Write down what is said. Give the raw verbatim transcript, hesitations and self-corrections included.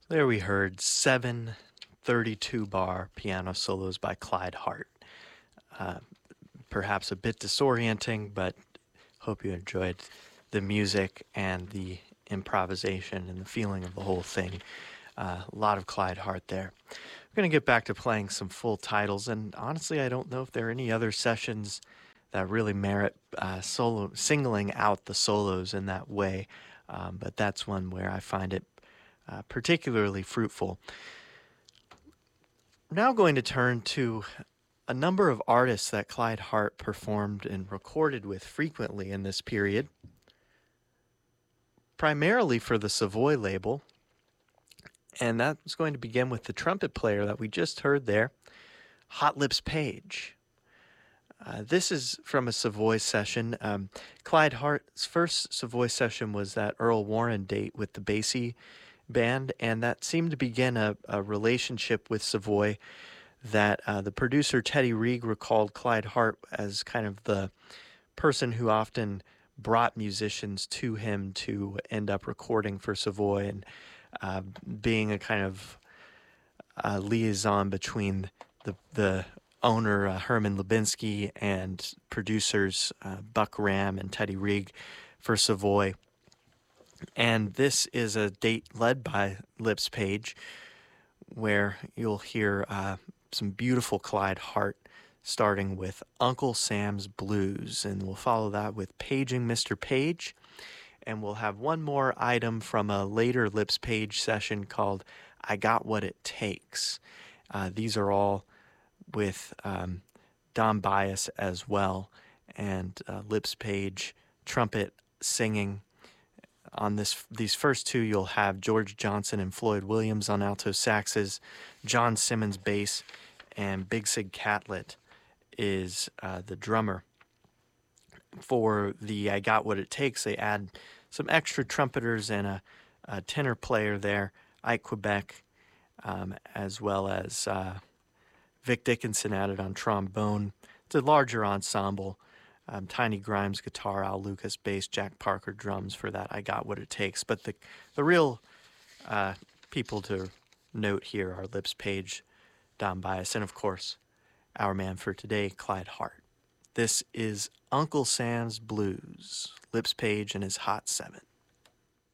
There we heard seven thirty-two bar piano solos by Clyde Hart. Uh, perhaps a bit disorienting, but hope you enjoyed the music and the improvisation and the feeling of the whole thing. Uh, a lot of Clyde Hart there. We're going to get back to playing some full titles, and honestly, I don't know if there are any other sessions that really merit uh, solo singling out the solos in that way, um, but that's one where I find it uh, particularly fruitful. I'm now going to turn to a number of artists that Clyde Hart performed and recorded with frequently in this period, primarily for the Savoy label. And that's going to begin with the trumpet player that we just heard there, Hot Lips Page. Uh, this is from a Savoy session. Um, Clyde Hart's first Savoy session was that Earl Warren date with the Basie band, and that seemed to begin a, a relationship with Savoy that uh, the producer Teddy Reeg recalled Clyde Hart as kind of the person who often brought musicians to him to end up recording for Savoy, and uh, being a kind of uh, liaison between the the owner uh, Herman Lubinsky and producers uh, Buck Ram and Teddy Reeg for Savoy. And this is a date led by Lips Page, where you'll hear uh, some beautiful Clyde Hart, starting with Uncle Sam's Blues, and we'll follow that with Paging Mister Page, and we'll have one more item from a later Lips Page session called I Got What It Takes. Uh, these are all with um, Don Byas as well, and uh, Lips Page trumpet singing. On this, these first two, you'll have George Johnson and Floyd Williams on alto saxes, John Simmons bass, and Big Sig Catlett is uh, the drummer. For the I Got What It Takes, they add some extra trumpeters and a, a tenor player there, Ike Quebec, um, as well as uh, Vic Dickinson added on trombone. It's a larger ensemble. Um, Tiny Grimes guitar, Al Lucas bass, Jack Parker drums for that I Got What It Takes. But the the real uh, people to note here are Lips Page, Don Byas, and of course, our man for today, Clyde Hart. This is Uncle Sam's Blues, Lips Page and his Hot Seven.